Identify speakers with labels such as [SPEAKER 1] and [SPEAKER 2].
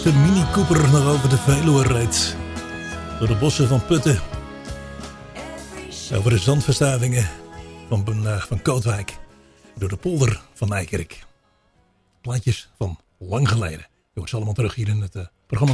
[SPEAKER 1] De Mini Cooper nog over de Veluwe rijdt. Door de bossen van Putten. Over de zandverstuivingen van Kootwijk. Door de polder van Nijkerk. Plaatjes van lang geleden. Jongens, allemaal terug hier in het